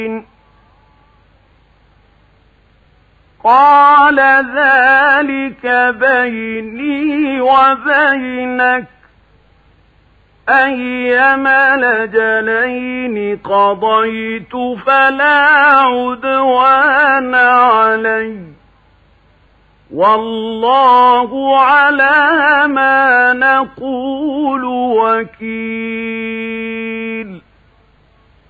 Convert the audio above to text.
قال ذلك بيني وبينك أيما الأجلين قضيت فلا عدوان علي والله على ما نقول وكيل.